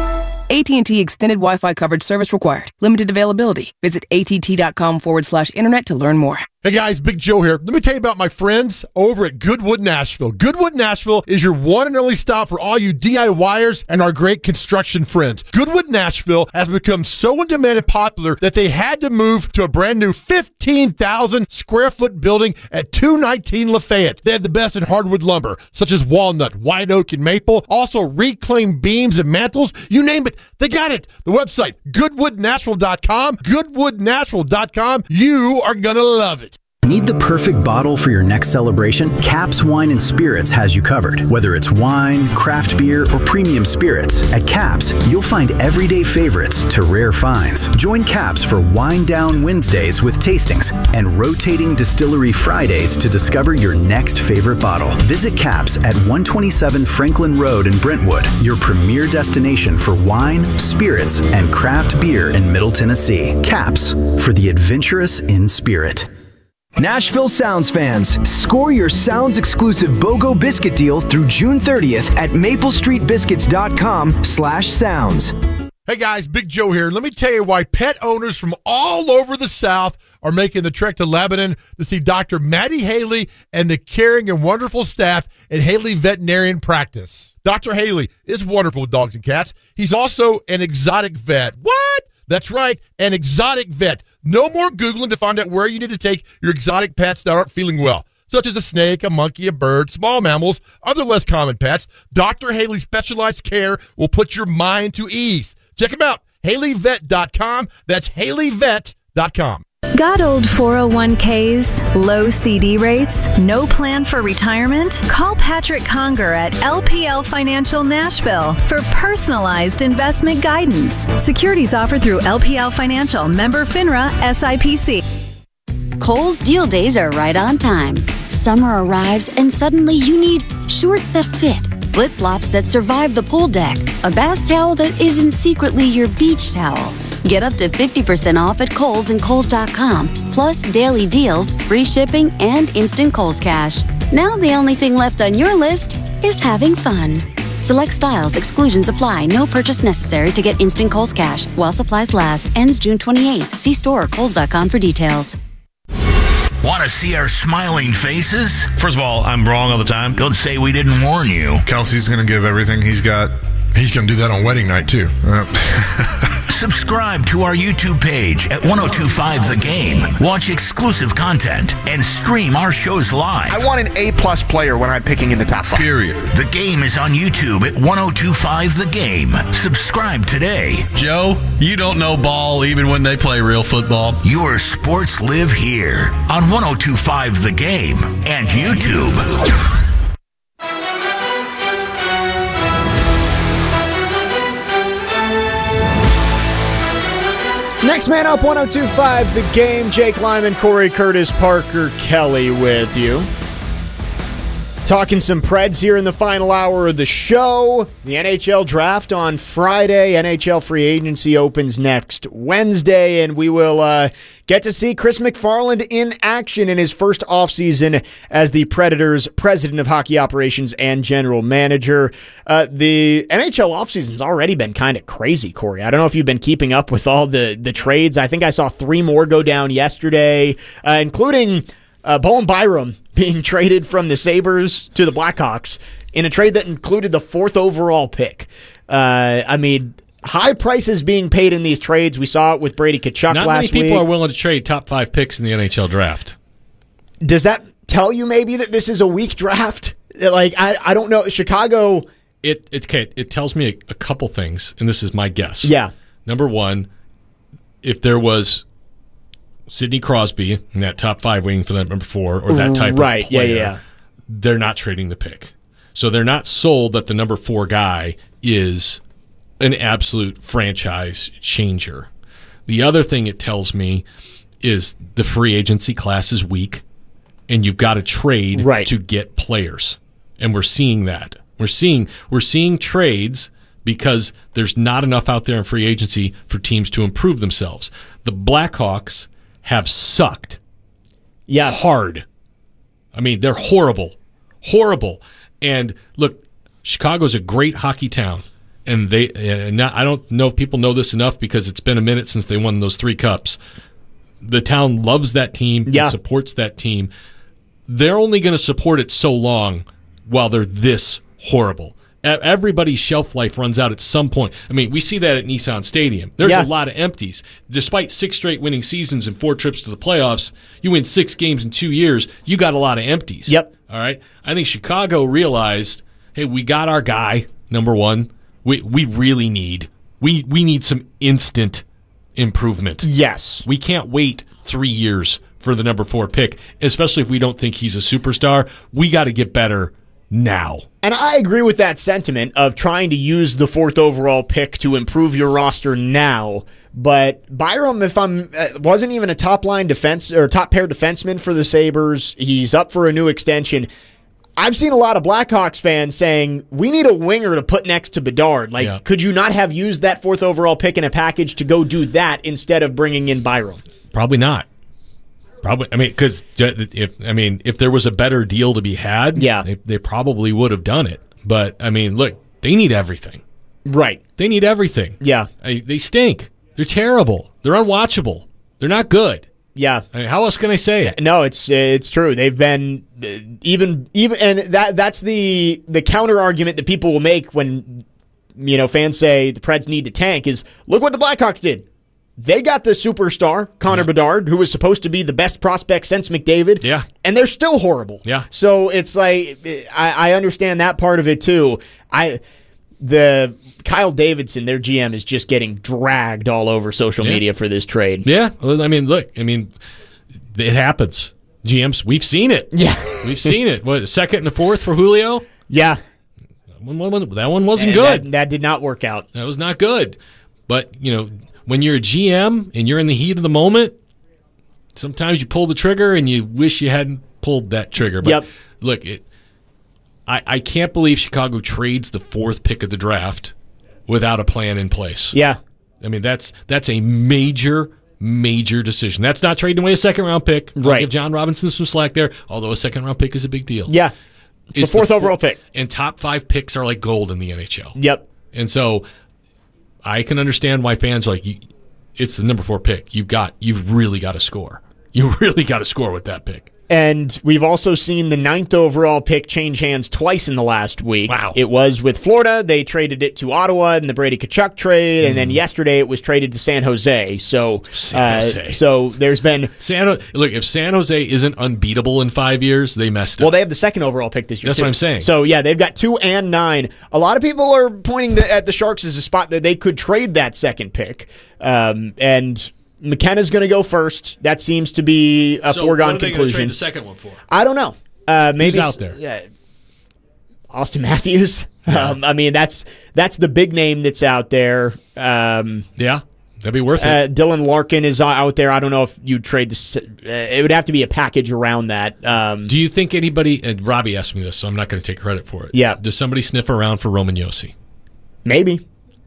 [SPEAKER 23] A T and T Extended Wi-Fi Coverage Service required. Limited availability. Visit att.com forward slash internet to learn more.
[SPEAKER 1] Hey guys, Big Joe here. Let me tell you about my friends over at Goodwood Nashville. Goodwood Nashville is your one and only stop for all you DIYers and our great construction friends. Goodwood Nashville has become so in demand and popular that they had to move to a brand new fifteen thousand square foot building at two nineteen Lafayette. They have the best in hardwood lumber, such as walnut, white oak, and maple. Also reclaimed beams and mantles. You name it, they got it. The website, goodwood nashville dot com. goodwood nashville dot com. You are going to love it.
[SPEAKER 7] Need the perfect bottle for your next celebration? Caps Wine and Spirits has you covered. Whether it's wine, craft beer, or premium spirits, at Caps, you'll find everyday favorites to rare finds. Join Caps for Wine Down Wednesdays with tastings and rotating distillery Fridays to discover your next favorite bottle. Visit Caps at one twenty-seven Franklin Road in Brentwood, your premier destination for wine, spirits, and craft beer in Middle Tennessee. Caps, for the adventurous in spirit.
[SPEAKER 8] Nashville Sounds fans, score your Sounds exclusive BOGO biscuit deal through June thirtieth at maple street biscuits dot com slash sounds.
[SPEAKER 1] Hey guys, Big Joe here. Let me tell you why pet owners from all over the South are making the trek to Lebanon to see Doctor Maddie Haley and the caring and wonderful staff at Haley Veterinarian Practice. Doctor Haley is wonderful with dogs and cats. He's also an exotic vet. What? That's right, an exotic vet. No more Googling to find out where you need to take your exotic pets that aren't feeling well, such as a snake, a monkey, a bird, small mammals, other less common pets. Doctor Haley's specialized care will put your mind to ease. Check him out, haley vet dot com. That's haley vet dot com.
[SPEAKER 9] Got old four oh one k's, low C D rates, no plan for retirement? Call Patrick Conger at L P L Financial Nashville for personalized investment guidance. Securities offered through L P L Financial, member FINRA, S I P C.
[SPEAKER 24] Kohl's deal days are right on time. Summer arrives and suddenly you need shorts that fit, flip-flops that survive the pool deck, a bath towel that isn't secretly your beach towel. Get up to fifty percent off at Kohl's and Kohl's dot com, plus daily deals, free shipping, and instant Kohl's Cash. Now the only thing left on your list is having fun. Select styles, exclusions apply, no purchase necessary to get instant Kohl's Cash while supplies last. Ends June twenty-eighth. See store or Kohl's dot com for details.
[SPEAKER 3] Want to see our smiling faces?
[SPEAKER 25] First of all, I'm wrong all the time.
[SPEAKER 3] Don't say we didn't warn you.
[SPEAKER 25] Kelsey's going to give everything he's got. He's going to do that on wedding night, too. Uh.
[SPEAKER 3] Subscribe to our YouTube page at ten twenty-five The Game. Watch exclusive content and stream our shows live.
[SPEAKER 2] I want an A-plus player when I'm picking in the top five.
[SPEAKER 25] Period.
[SPEAKER 3] The Game is on YouTube at ten twenty-five The Game. Subscribe today.
[SPEAKER 25] Joe, you don't know ball even when they play real football.
[SPEAKER 3] Your sports live here on ten twenty-five The Game and YouTube.
[SPEAKER 4] Next man up, ten twenty-five The Game. Jake Lyman, Corey Curtis, Parker Kelly with you. Talking some Preds here in the final hour of the show. The N H L draft on Friday. N H L free agency opens next Wednesday, and we will uh, get to see Chris McFarland in action in his first offseason as the Predators' president of hockey operations and general manager. Uh, the N H L offseason's already been kind of crazy, Corey. I don't know if you've been keeping up with all the, the trades. I think I saw three more go down yesterday, uh, including uh, Bowen Byram being traded from the Sabres to the Blackhawks in a trade that included the fourth overall pick. Uh, I mean, high prices being paid in these trades. We saw it with Brady Tkachuk
[SPEAKER 5] Not
[SPEAKER 4] last week.
[SPEAKER 5] Not many people are willing to trade top five picks in the N H L draft.
[SPEAKER 4] Does that tell you maybe that this is a weak draft? Like, I, I don't know. Chicago...
[SPEAKER 5] It it, okay, it tells me a, a couple things, and this is my guess.
[SPEAKER 4] Yeah.
[SPEAKER 5] Number one, if there was Sidney Crosby in that top five waiting for that number four, or that type
[SPEAKER 4] right.
[SPEAKER 5] of player,
[SPEAKER 4] yeah, yeah.
[SPEAKER 5] they're not trading the pick. So they're not sold that the number four guy is an absolute franchise changer. The other thing it tells me is the free agency class is weak, and you've got to trade
[SPEAKER 4] right.
[SPEAKER 5] to get players. And we're seeing that. We're seeing we're seeing trades because there's not enough out there in free agency for teams to improve themselves. The Blackhawks have sucked
[SPEAKER 4] yeah.
[SPEAKER 5] hard. I mean, they're horrible. Horrible. And look, Chicago's a great hockey town. and they uh, not, I don't know if people know this enough because it's been a minute since they won those three cups. The town loves that team,
[SPEAKER 4] yeah.
[SPEAKER 5] and supports that team. They're only going to support it so long while they're this horrible. Everybody's shelf life runs out at some point. I mean, we see that at Nissan Stadium. There's
[SPEAKER 4] yeah.
[SPEAKER 5] a lot of empties. Despite six straight winning seasons and four trips to the playoffs, you win six games in two years, you got a lot of empties.
[SPEAKER 4] Yep.
[SPEAKER 5] All right? I think Chicago realized, hey, we got our guy, number one. We we really need we we need some instant improvement.
[SPEAKER 4] Yes.
[SPEAKER 5] We can't wait three years for the number four pick, especially if we don't think he's a superstar. We got to get better now.
[SPEAKER 4] And I agree with that sentiment of trying to use the fourth overall pick to improve your roster now. But Byram, if I'm, uh, wasn't even a top line defense or top pair defenseman for the Sabres. He's up for a new extension. I've seen a lot of Blackhawks fans saying, we need a winger to put next to Bedard. Like,
[SPEAKER 5] yeah.
[SPEAKER 4] could you not have used that fourth overall pick in a package to go do that instead of bringing in Byram?
[SPEAKER 5] Probably not. Probably, I mean, because if I mean, if there was a better deal to be had,
[SPEAKER 4] yeah.
[SPEAKER 5] they, they probably would have done it. But I mean, look, they need everything.
[SPEAKER 4] Right.
[SPEAKER 5] They need everything.
[SPEAKER 4] Yeah.
[SPEAKER 5] I, they stink. They're terrible. They're unwatchable. They're not good.
[SPEAKER 4] Yeah.
[SPEAKER 5] I mean, how else can I say it?
[SPEAKER 4] No, it's it's true. They've been uh, even even, and that that's the the counter argument that people will make when you know fans say the Preds need to tank is look what the Blackhawks did. They got the superstar, Connor yeah. Bedard, who was supposed to be the best prospect since McDavid.
[SPEAKER 5] Yeah.
[SPEAKER 4] And they're still horrible.
[SPEAKER 5] Yeah.
[SPEAKER 4] So it's like, I, I understand that part of it too. I the Kyle Davidson, their G M, is just getting dragged all over social
[SPEAKER 5] yeah.
[SPEAKER 4] media for this trade.
[SPEAKER 5] Yeah. Well, I mean, look, I mean, it happens. G Ms, we've seen it.
[SPEAKER 4] Yeah.
[SPEAKER 5] We've seen it. What, a second and a fourth for Julio?
[SPEAKER 4] Yeah.
[SPEAKER 5] That one, that one wasn't
[SPEAKER 4] and
[SPEAKER 5] good.
[SPEAKER 4] That, that did not work out.
[SPEAKER 5] That was not good. But, you know, when you're a G M and you're in the heat of the moment, sometimes you pull the trigger and you wish you hadn't pulled that trigger. But
[SPEAKER 4] yep.
[SPEAKER 5] look, it, I, I can't believe Chicago trades the fourth pick of the draft without a plan in place.
[SPEAKER 4] Yeah.
[SPEAKER 5] I mean, that's that's a major, major decision. That's not trading away a second-round pick. I'll
[SPEAKER 4] right.
[SPEAKER 5] give John Robinson some slack there, although a second-round pick is a big deal.
[SPEAKER 4] Yeah. It's, it's the fourth the overall pick.
[SPEAKER 5] And top five picks are like gold in the N H L.
[SPEAKER 4] Yep.
[SPEAKER 5] And so I can understand why fans are like, it's the number four pick. You've got, you've really got to score. You really got to score with that pick.
[SPEAKER 4] And we've also seen the ninth overall pick change hands twice in the last week.
[SPEAKER 5] Wow.
[SPEAKER 4] It was with Florida. They traded it to Ottawa in the Brady Tkachuk trade, mm. and then yesterday it was traded to San Jose. So,
[SPEAKER 5] San Jose.
[SPEAKER 4] Uh, so there's been
[SPEAKER 5] San. Look, if San Jose isn't unbeatable in five years, they messed up.
[SPEAKER 4] Well, they have the second overall pick this year.
[SPEAKER 5] That's
[SPEAKER 4] too.
[SPEAKER 5] what I'm saying.
[SPEAKER 4] So yeah, they've got two and nine. A lot of people are pointing the, at the Sharks as a spot that they could trade that second pick, um, and. McKenna's going to go first. That seems to be a
[SPEAKER 5] so
[SPEAKER 4] foregone
[SPEAKER 5] what are they
[SPEAKER 4] conclusion.
[SPEAKER 5] Trade the second one for?
[SPEAKER 4] I don't know. Uh, maybe
[SPEAKER 5] Who's out there?
[SPEAKER 4] Yeah, Austin Matthews.
[SPEAKER 5] Yeah.
[SPEAKER 4] Um, I mean, that's that's the big name that's out there. Um,
[SPEAKER 5] yeah, that'd be worth
[SPEAKER 4] uh,
[SPEAKER 5] it.
[SPEAKER 4] Dylan Larkin is out there. I don't know if you'd trade this. Uh, it would have to be a package around that. Um,
[SPEAKER 5] Do you think anybody? And Robbie asked me this, so I'm not going to take credit for it.
[SPEAKER 4] Yeah.
[SPEAKER 5] Does somebody sniff around for Roman Josi?
[SPEAKER 4] Maybe.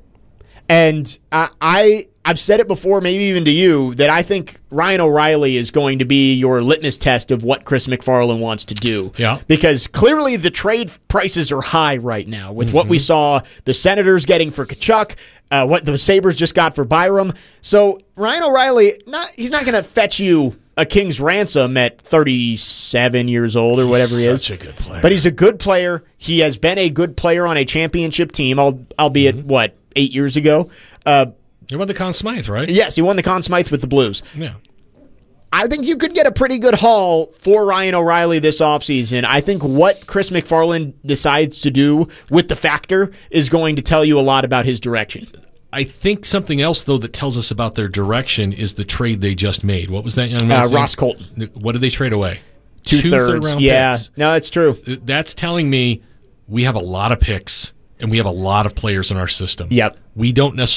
[SPEAKER 4] And I, I, I've said it before, maybe even to you, that I think Ryan O'Reilly is going to be your litmus test of what Chris McFarland wants to do.
[SPEAKER 5] Yeah.
[SPEAKER 4] Because clearly the trade prices are high right now with mm-hmm. what we saw the Senators getting for Tkachuk, uh, what the Sabres just got for Byram. So Ryan O'Reilly, not he's not going to fetch you a king's ransom at thirty-seven years old or whatever
[SPEAKER 5] he's
[SPEAKER 4] he is.
[SPEAKER 5] Such a good player.
[SPEAKER 4] But he's a good player. He has been a good player on a championship team, albeit, mm-hmm. what, eight years ago. Uh,
[SPEAKER 5] he won the Conn Smythe, right?
[SPEAKER 4] Yes, he won the Conn Smythe with the Blues.
[SPEAKER 5] Yeah.
[SPEAKER 4] I think you could get a pretty good haul for Ryan O'Reilly this offseason. I think what Chris McFarland decides to do with the factor is going to tell you a lot about his direction.
[SPEAKER 5] I think something else, though, that tells us about their direction is the trade they just made. What was that young man?
[SPEAKER 4] Uh, Ross Colton.
[SPEAKER 5] What did they trade away?
[SPEAKER 4] Two, Two thirds.
[SPEAKER 5] Third round
[SPEAKER 4] yeah.
[SPEAKER 5] picks.
[SPEAKER 4] No, that's true.
[SPEAKER 5] That's telling me we have a lot of picks and we have a lot of players in our system.
[SPEAKER 4] Yep.
[SPEAKER 5] We don't necessarily